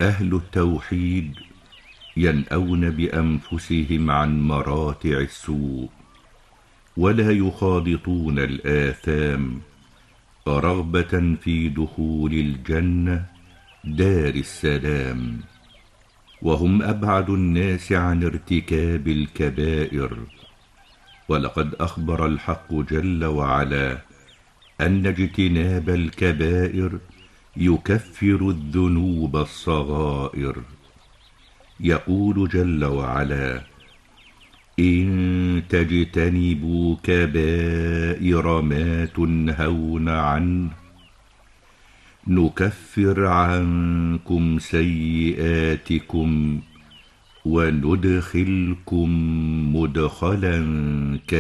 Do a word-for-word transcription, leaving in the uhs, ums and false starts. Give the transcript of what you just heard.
أهل التوحيد ينأون بأنفسهم عن مراتع السوء، ولا يخالطون الآثام رغبة في دخول الجنة دار السلام، وهم أبعد الناس عن ارتكاب الكبائر. ولقد أخبر الحق جل وعلا أن اجتناب الكبائر يكفر الذنوب الصغائر. يقول جل وعلا: إن تجتنبوا كبائر ما تنهون عنه نكفر عنكم سيئاتكم وندخلكم مدخلا كريما.